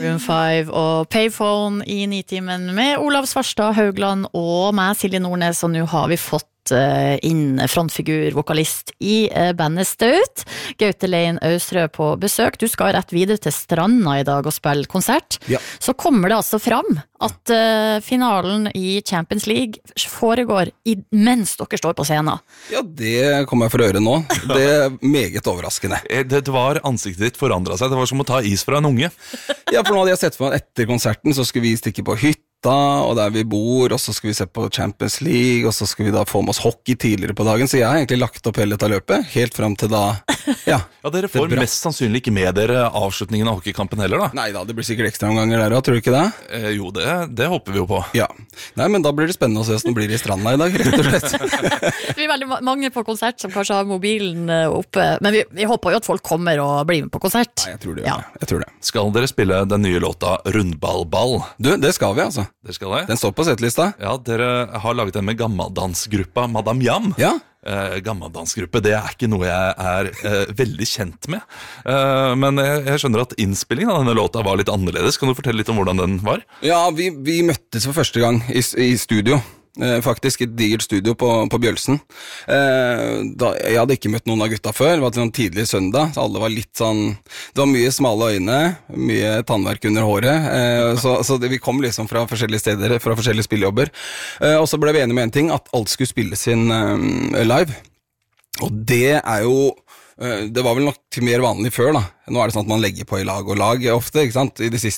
Room 5 og Payphone i Nitimen med Olav Svarstad Haugland og meg, Silje Nordnes, og nå har vi fått inn frontfigur, vokalist i bandet Staut, Gaute Lein Ausrød på besøk. Du skal rett videre til Stranda i dag og spille konsert. Ja. Så kommer det altså fram at finalen i Champions League foregår mens dere står på scenen. Ja, det kommer jeg for å høre nå. Det er meget overraskende. Det var ansiktet ditt forandret seg. Det var som å ta is fra en unge. Ja, for nå hadde jeg sett for meg at etter konserten så skulle vi stikke på hytta, og der vi bor, og så skal vi se på Champions League, og så skal vi da få med oss hockey tidligere på dagen, så jeg har egentlig lagt opp hele dette løpet, helt frem til da, ja. Ja, dere får mest sannsynlig ikke med dere avslutningen av hockeykampen heller da. Neida, det blir sikkert ekstra omganger der også, tror du ikke det? Jo, det håper vi jo på. Ja. Nei, men da blir det spennende å se hvordan det blir i Stranda i dag, rett og slett. Det blir veldig mange på konsert som kanskje har mobilen oppe, men vi håper jo at folk kommer og blir med på konsert. Nei, jeg tror det. Ja. Jeg tror det. Skal dere spille den nye låta Rundballball? Du, det skal vi altså. Det skal det? Den står på settlista. Ja, dere har laget den med gammeldansgruppa Madame Jam. Ja. Gammeldansgruppe, det er ikke noe jeg er veldig kjent med. Men jeg skjønner at innspillingen av denne låta var litt annerledes. Kan du fortelle litt om hvordan den var? Ja, vi møttes for første gang i studio. Faktisk et digert studio på Bjølsen. Jeg hadde ikke møtt noen av gutta før. Det var sånn tidlig søndag, så alle var litt sånn. Det var mye smale øyne, mye tannverk under håret, så vi kom liksom fra forskjellige steder, fra forskjellige spillejobber. Og så ble vi enige med en ting, at alt skulle spilles inn live. Og det er jo det var vel nok mer vanlig før da. Nå er det sånn at man legger på i lag og lag ofte, ikke sant? I det siste